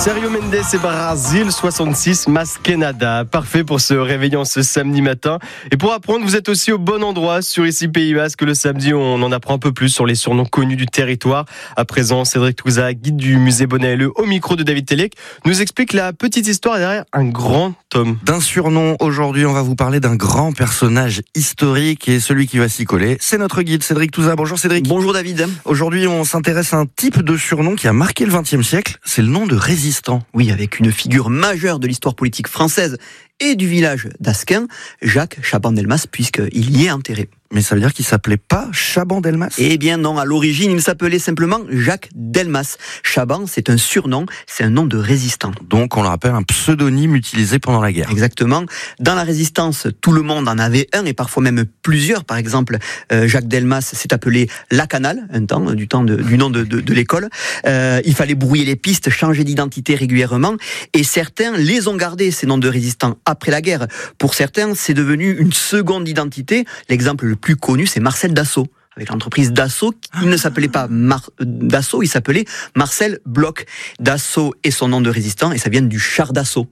Sergio Mendes et Brasil 66, Masquenada. Parfait pour se réveiller ce samedi matin. Et pour apprendre, vous êtes aussi au bon endroit sur ici Pays Basque. Le samedi, on en apprend un peu plus sur les surnoms connus du territoire. À présent, Cédric Touza, guide du musée Bonnet-Helleux, au micro de David Télec, nous explique la petite histoire derrière un grand homme. D'un surnom, aujourd'hui, on va vous parler d'un grand personnage historique et celui qui va s'y coller, c'est notre guide Cédric Touza. Bonjour Cédric. Bonjour David. Aujourd'hui, on s'intéresse à un type de surnom qui a marqué le XXe siècle, c'est le nom de résistant. Oui, avec une figure majeure de l'histoire politique française et du village d'Asquin, Jacques Chaban-Delmas, puisqu'il y est enterré. Mais ça veut dire qu'il s'appelait pas Chaban-Delmas ? Eh bien non, à l'origine, il s'appelait simplement Jacques Delmas. Chaban, c'est un surnom, c'est un nom de résistant. Donc on le rappelle, un pseudonyme utilisé pendant la guerre. Exactement. Dans la résistance, tout le monde en avait un, et parfois même plusieurs. Par exemple, Jacques Delmas s'est appelé Lacanal, un temps, du nom de l'école. Il fallait brouiller les pistes, changer d'identité régulièrement, et certains les ont gardés, ces noms de résistants, après la guerre. Pour certains, c'est devenu une seconde identité. L'exemple le plus connu, c'est Marcel Dassault. Avec l'entreprise Dassault, il ne s'appelait pas Dassault, il s'appelait Marcel Bloch. Dassault est son nom de résistant et ça vient du char d'assaut.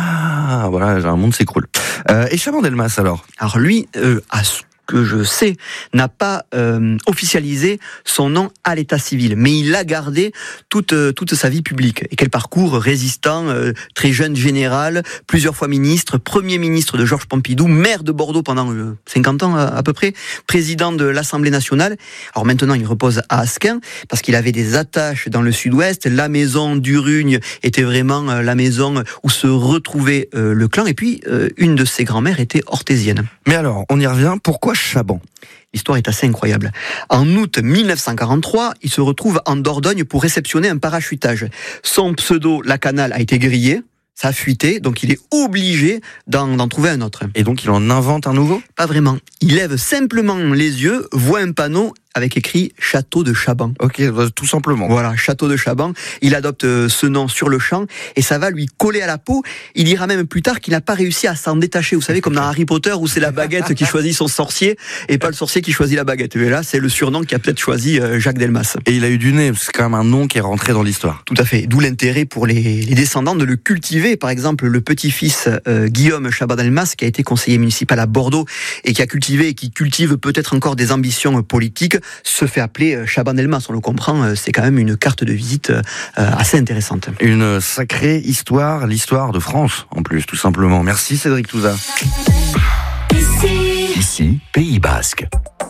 Ah, voilà, un monde s'écroule. Et Chaban-Delmas alors ? Alors lui, à ce que je sais, n'a pas officialisé son nom à l'état civil, mais il a gardé toute sa vie publique. Et quel parcours résistant, très jeune général, plusieurs fois ministre, premier ministre de Georges Pompidou, maire de Bordeaux pendant 50 ans à peu près, président de l'Assemblée nationale. Alors maintenant, il repose à Asquin, parce qu'il avait des attaches dans le sud-ouest. La maison d'Urugne était vraiment la maison où se retrouvait le clan. Et puis, une de ses grand-mères était orthésienne. Mais alors, on y revient, pourquoi Chaban ? L'histoire est assez incroyable. En août 1943, il se retrouve en Dordogne pour réceptionner un parachutage. Son pseudo, Lacanal, a été grillé, ça a fuité, donc il est obligé d'en trouver un autre. Et donc il en invente un nouveau ? Pas vraiment. Il lève simplement les yeux, voit un panneau avec écrit Château de Chaban. Ok, tout simplement. Voilà, Château de Chaban. Il adopte ce nom sur le champ et ça va lui coller à la peau. Il dira même plus tard qu'il n'a pas réussi à s'en détacher. Vous savez, comme dans Harry Potter où c'est la baguette qui choisit son sorcier et pas le sorcier qui choisit la baguette. Et là, c'est le surnom qui a peut-être choisi Jacques Delmas. Et il a eu du nez, c'est quand même un nom qui est rentré dans l'histoire. Tout à fait. D'où l'intérêt pour les descendants de le cultiver. Par exemple, le petit-fils Guillaume Chaban-Delmas, qui a été conseiller municipal à Bordeaux et qui a cultivé et qui cultive peut-être encore des ambitions politiques, se fait appeler Chaban-Delmas. On le comprend, c'est quand même une carte de visite assez intéressante. Une sacrée histoire, l'histoire de France en plus, tout simplement. Merci Cédric Touza. Ici, Pays Basque.